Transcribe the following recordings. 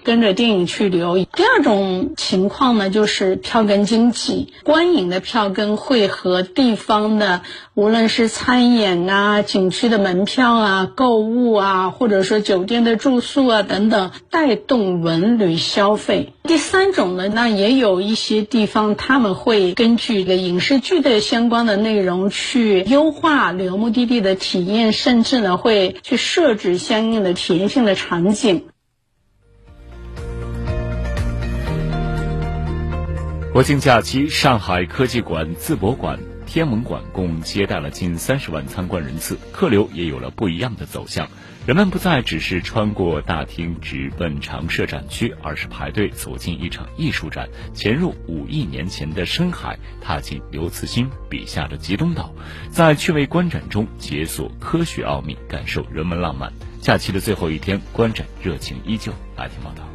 跟着电影去留。第二种情况呢，就是票根经济，观影的票根会和地方的无论是餐饮啊、景区的门票啊、购物啊，或者说酒店的住宿啊等等，带动文旅消费。第三种呢，那也有一些地方他们会根据影视剧的相关的内容去优化旅游目的地的体验，甚至呢会去设置相应的体验性的场景。 国庆假期，上海科技馆、淄博馆、天文馆共接待了近30万参观人次，客流也有了不一样的走向。人们不再只是穿过大厅直奔常设展区，而是排队走进一场艺术展，潜入5亿年前的深海，踏进刘慈欣笔下的极东岛，在趣味观展中解锁科学奥秘，感受人文浪漫。假期的最后一天，观展热情依旧。来听报道。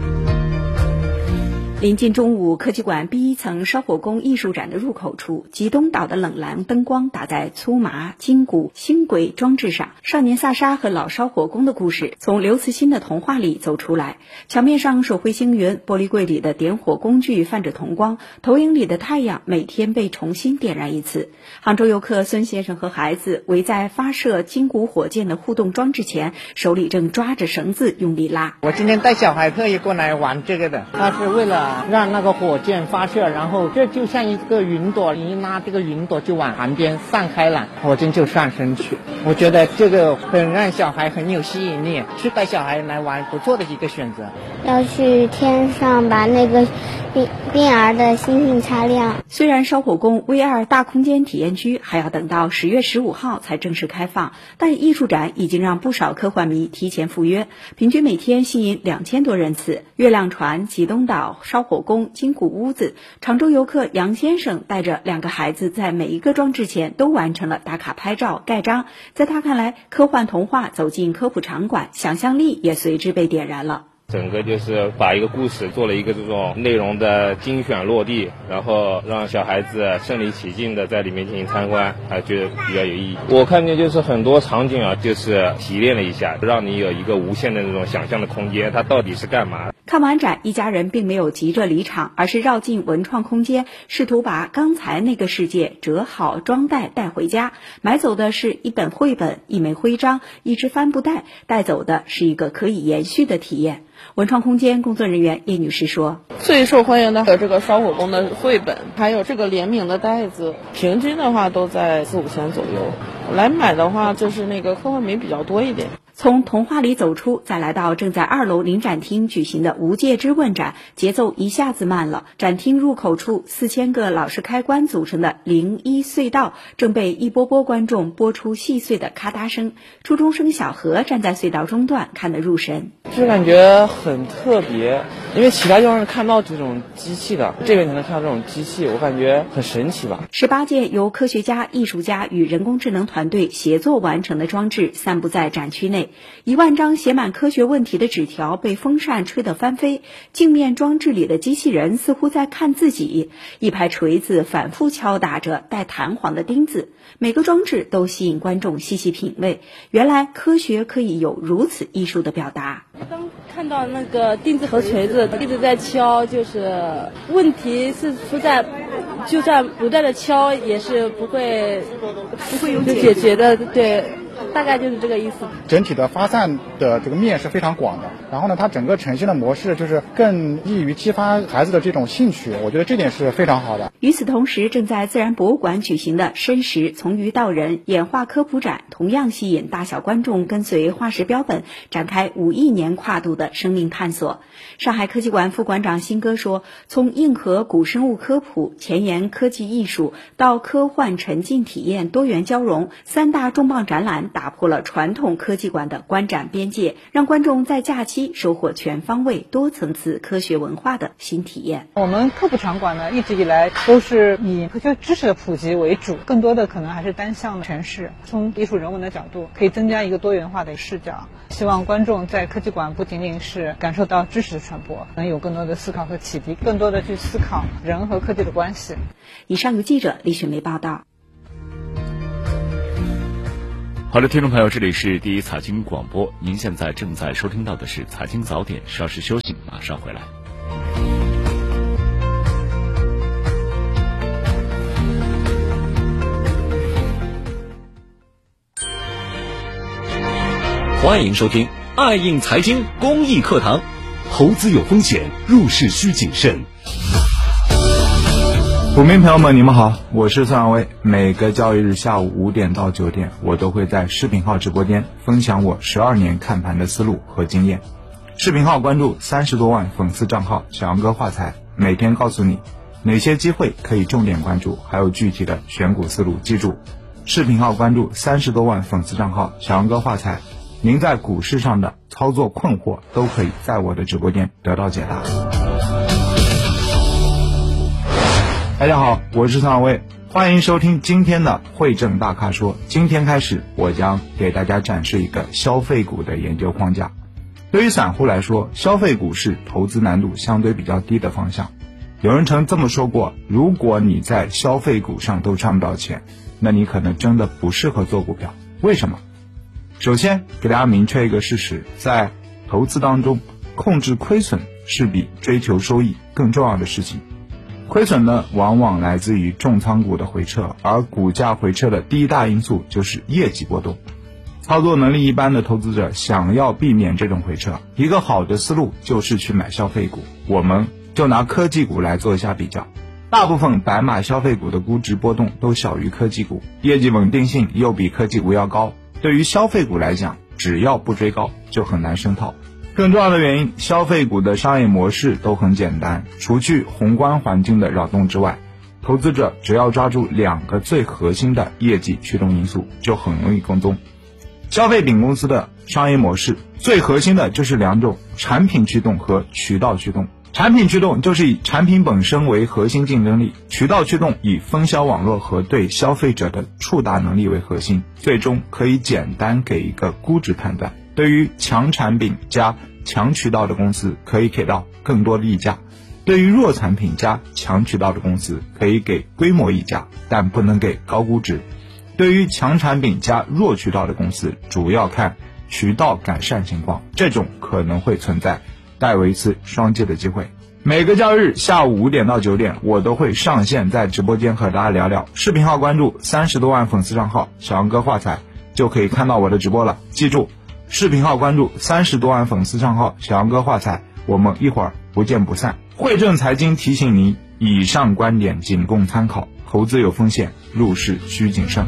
临近中午，科技馆 B1 层烧火工艺术展的入口处，极东岛的冷蓝灯光打在粗麻、筋骨、星轨装置上，少年萨沙和老烧火工的故事从刘慈欣的童话里走出来。墙面上手绘星云，玻璃柜里的点火工具泛着铜光，投影里的太阳每天被重新点燃一次。杭州游客孙先生和孩子围在发射筋骨火箭的互动装置前，手里正抓着绳子用力拉。 我今天带小孩特意过来玩这个的，他是为了让那个火箭发射，然后这就像一个云朵，你一拉这个云朵就往旁边散开了，火箭就上升去。我觉得这个很让小孩很有吸引力，是带小孩来玩不错的一个选择。 要去天上把那个冰儿的星星擦亮。 虽然烧火工 VR 大空间体验区还要等到10月15号才正式开放，但艺术展已经让不少科幻迷提前赴约，平均每天吸引2000多人次。月亮船、极东岛、烧火工、金谷屋子，常州游客杨先生带着2个孩子在每一个装置前都完成了打卡拍照盖章。在他看来，科幻童话走进科普场馆，想象力也随之被点燃了。 整个就是把一个故事做了一个这种内容的精选落地，然后让小孩子身临其境的在里面进行参观，还觉得比较有意义。我看见就是很多场景啊，就是提炼了一下，让你有一个无限的那种想象的空间，它到底是干嘛。 看完展，一家人并没有急着离场，而是绕进文创空间，试图把刚才那个世界折好装袋带回家。买走的是一本绘本、一枚徽章、一只帆布袋，带走的是一个可以延续的体验。文创空间工作人员叶女士说， 最受欢迎的有这个烧火工的绘本，还有这个联名的袋子，平均的话都在4-5千左右。来买的话就是那个科幻迷比较多一点。 从童话里走出，再来到正在2楼临展厅举行的无界之问展，节奏一下子慢了。展厅入口处4000个老式开关组成的01隧道，正被一波波观众拨出细碎的咔嗒声。初中生小何站在隧道中段，看得入神。 就感觉很特别，因为其他地方是看到这种机器的，这边才能看到这种机器，我感觉很神奇吧。 18届由科学家、艺术家与人工智能团队协作完成的装置散布在展区内，1万张写满科学问题的纸条被风扇吹得翻飞，镜面装置里的机器人似乎在看自己，一排锤子反复敲打着带弹簧的钉子，每个装置都吸引观众细细品味。原来科学可以有如此艺术的表达。 当看到那个钉子和锤子一直在敲，就是问题是出在就算不断的敲也是不会有解决的，对，大概就是这个意思。 整体的发散的这个面是非常广的，然后呢，它整个呈现的模式就是更易于激发孩子的这种兴趣，我觉得这点是非常好的。 与此同时，正在自然博物馆举行的深石从鱼到人演化科普展，同样吸引大小观众跟随化石标本展开5亿年跨度的生命探索。上海科技馆副馆长辛哥说，从硬核古生物科普、前沿科技艺术到科幻沉浸体验多元交融，3大重磅展览打破了传统科技馆的观展边界，让观众在假期收获全方位多层次科学文化的新体验。 我们科普场馆呢，一直以来都是以科学知识的普及为主，更多的可能还是单向诠释，从艺术人文的角度可以增加一个多元化的视角。希望观众在科技馆不仅仅是感受到知识的传播，能有更多的思考和启迪，更多的去思考人和科技的关系。 以上由记者李雪梅报道。 好的，听众朋友，这里是第一财经广播，您现在正在收听到的是财经早点，稍事休息，马上回来。 欢迎收听爱映财经公益课堂，投资有风险，入市需谨慎。 股民朋友们，你们好，我是孙亚威。每个交易日下午5点到9点，我都会在视频号直播间分享我12年看盘的思路和经验。视频号关注30多万粉丝账号小杨哥话财，每天告诉你哪些机会可以重点关注，还有具体的选股思路。记住，视频号关注30多万粉丝账号小杨哥话财，您在股市上的操作困惑都可以在我的直播间得到解答。大家好，我是孙亚威，欢迎收听今天的汇证大咖说。今天开始，我将给大家展示一个消费股的研究框架。对于散户来说，消费股是投资难度相对比较低的方向。有人曾这么说过，如果你在消费股上都赚不到钱，那你可能真的不适合做股票。为什么？首先给大家明确一个事实，在投资当中，控制亏损是比追求收益更重要的事情。亏损呢，往往来自于重仓股的回撤，而股价回撤的第一大因素就是业绩波动。操作能力一般的投资者想要避免这种回撤，一个好的思路就是去买消费股。我们就拿科技股来做一下比较，大部分白马消费股的估值波动都小于科技股，业绩稳定性又比科技股要高。对于消费股来讲，只要不追高就很难深套。更重要的原因，消费股的商业模式都很简单，除去宏观环境的扰动之外，投资者只要抓住2个最核心的业绩驱动因素，就很容易跟踪。消费品公司的商业模式最核心的就是2种，产品驱动和渠道驱动。产品驱动就是以产品本身为核心竞争力，渠道驱动以分销网络和对消费者的触达能力为核心，最终可以简单给一个估值判断。对于强产品加强渠道的公司，可以给到更多的溢价；对于弱产品加强渠道的公司，可以给规模溢价，但不能给高估值。对于强产品加弱渠道的公司，主要看渠道改善情况，这种可能会存在戴维斯双击的机会。每个交易日下午5点到9点，我都会上线在直播间和大家聊聊。视频号关注30多万粉丝账号小杨哥话财，就可以看到我的直播了。记住，视频号关注30多万粉丝账号小杨哥话财，我们一会儿不见不散。汇证财经提醒您，以上观点仅供参考，投资有风险，入市需谨慎。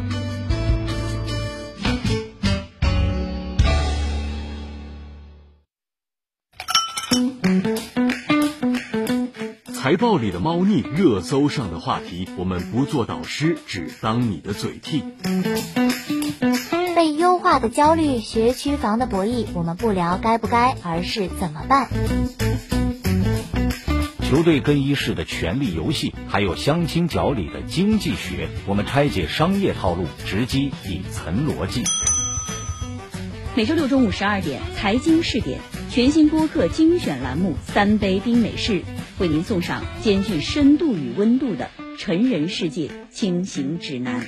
财报里的猫腻，热搜上的话题，我们不做导师，只当你的嘴替。 被优化的焦虑，学区房的博弈，我们不聊该不该，而是怎么办。 球队更衣室的权力游戏，还有相亲角里的经济学，我们拆解商业套路，直击底层逻辑。 每周6中午12点，财经试点全新播客精选栏目3杯冰美式，为您送上兼具深度与温度的成人世界轻行指南。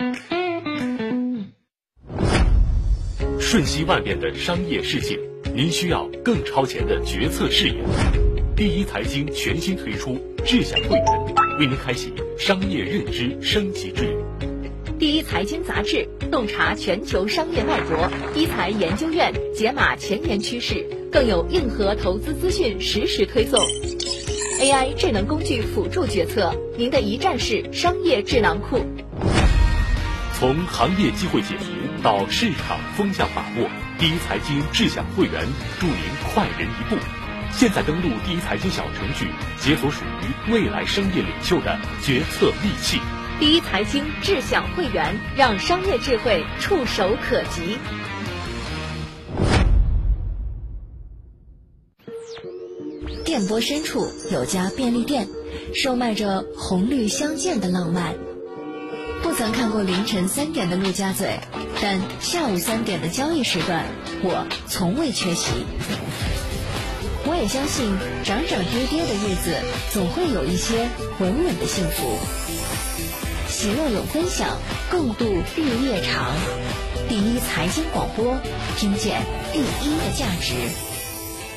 瞬息万变的商业世界，您需要更超前的决策视野。第一财经全新推出智享会员，为您开启商业认知升级之旅。 第一财经杂志洞察全球商业脉搏，一财研究院解码前沿趋势，更有硬核投资资讯实时推送。AI 智能工具辅助决策，您的一站式商业智囊库。 从行业机会解读到市场风向把握，第一财经智享会员助您快人一步。现在登录第一财经小程序，解锁属于未来商业领袖的决策利器。 第一财经智享会员，让商业智慧触手可及。电波深处有家便利店，售卖着红绿相间的浪漫。不曾看过凌晨3点的陆家嘴，但下午3点的交易时段，我从未缺席。我也相信涨涨跌跌的日子总会有一些稳稳的幸福，喜乐有分享，共度日夜长。 第一财经广播，听见第一的价值。